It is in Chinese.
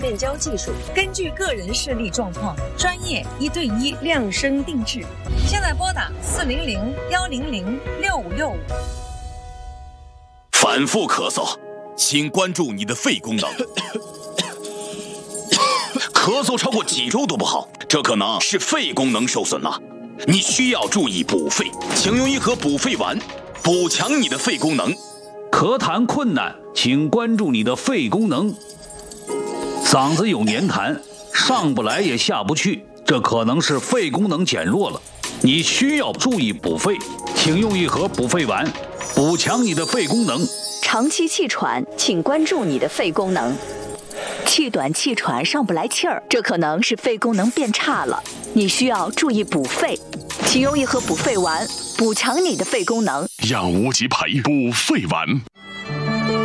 面胶技术，根据个人视力状况，专业1对1量身定制。现在拨打400-100-6565。 反复咳嗽，请关注你的肺功能。咳嗽超过几周都不好，这可能是肺功能受损了。你需要注意补肺，请用一盒补肺丸，补强你的肺功能。 咳痰困难，请关注你的肺功能。嗓子有黏痰，上不来也下不去，这可能是肺功能减弱了。你需要注意补肺，请用一盒补肺丸，补强你的肺功能。 长期气喘，请关注你的肺功能。气短气喘上不来气儿，这可能是肺功能变差了，你需要注意补肺，请用一盒补肺丸，补强你的肺功能。 养无极培补肺丸。